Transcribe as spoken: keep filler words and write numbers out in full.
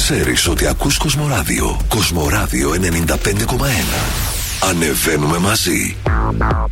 Ξέρεις ότι ακούς Κοσμοράδιο. Κοσμοράδιο ενενήντα πέντε κόμμα ένα. Ανεβαίνουμε μαζί.